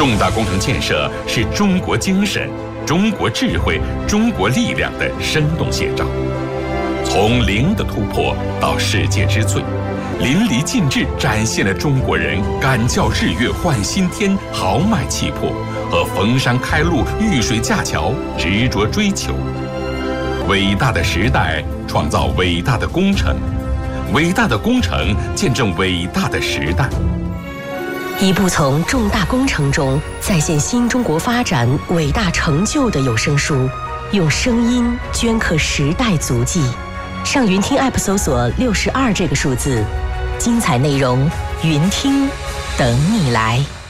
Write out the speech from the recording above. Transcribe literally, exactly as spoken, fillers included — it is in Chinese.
重大工程建设是中国精神、中国智慧、中国力量的生动写照。从零的突破到世界之最，淋漓尽致展现了中国人敢叫日月换新天豪迈气魄和逢山开路遇水架桥执着追求。伟大的时代创造伟大的工程，伟大的工程见证伟大的时代。 一部从重大工程中再现新中国发展伟大成就的有声书，用声音镌刻时代足迹。上云听 App 搜索六十二这个数字，精彩内容云听等你来。